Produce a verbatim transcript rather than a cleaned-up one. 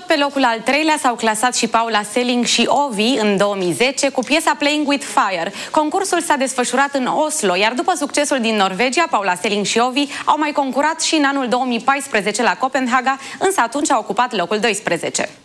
pe locul al treilea s-au clasat și Paula Selling și Ovi în două mii zece cu piesa Playing with Fire. Concursul s-a desfășurat în Oslo, iar după succesul din Norvegia, Paula Selling și Ovi au mai concurat și în anul două mii paisprezece la Copenhaga, însă atunci a ocupat locul doisprezece.